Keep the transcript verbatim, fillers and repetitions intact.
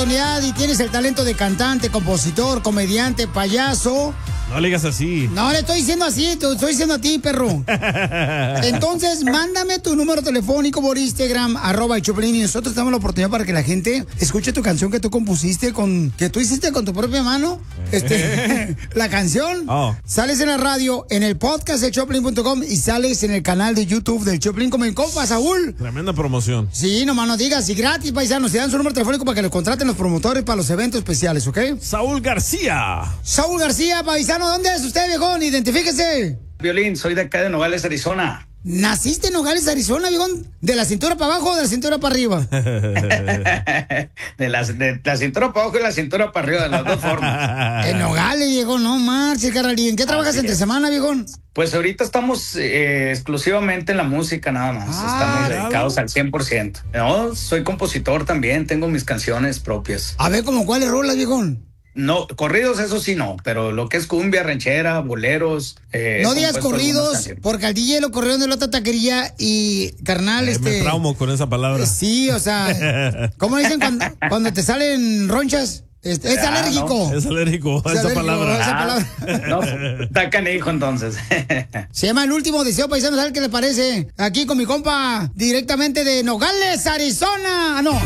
oportunidad y tienes el talento de cantante, compositor, comediante, payaso. No le digas así. No, le estoy diciendo así, te estoy diciendo a ti, perro. Entonces, mándame tu número telefónico por Instagram, arroba el Choplin, y nosotros damos la oportunidad para que la gente escuche tu canción que tú compusiste, con que tú hiciste con tu propia mano. Este, la canción. Oh. Sales en la radio, en el podcast de Choplin punto com y sales en el canal de YouTube del Choplin como el compa Saúl. Tremenda promoción. Sí, nomás no digas, y gratis, paisanos, te dan su número telefónico para que lo contraten los promotores para los eventos especiales, ¿ok? Saúl García. Saúl García, paisano, ¿dónde es usted, viejón? Identifíquese. Violín, soy de acá de Nogales, Arizona. ¿Naciste en Nogales, Arizona, viejón? ¿De la cintura para abajo o de la cintura para arriba? de, la, de la cintura para abajo y la cintura para arriba, de las dos formas. En Nogales, viejón, no marches, carnal. ¿Y en qué trabajas entre semana, viejón? Pues ahorita estamos eh, exclusivamente en la música nada más. Ah, estamos claro. dedicados al cien por ciento. No, soy compositor también, tengo mis canciones propias. A ver, ¿cómo cuáles rolas, viejón? No, corridos eso sí no, pero lo que es cumbia, ranchera, boleros. Eh, no digas corridos, porque al D J lo corrieron de la otra taquería y, carnal, Eh, este... Me traumo con esa palabra. Sí, o sea, ¿cómo dicen cuando, cuando te salen ronchas? Es, es Ah, alérgico. No. Es alérgico a Es esa alérgico palabra. a esa Ah, palabra. no, está canijo entonces. Se llama El Último Deseo, paisano, ¿sabes qué le parece? Aquí con mi compa, directamente de Nogales, Arizona. Ah, no.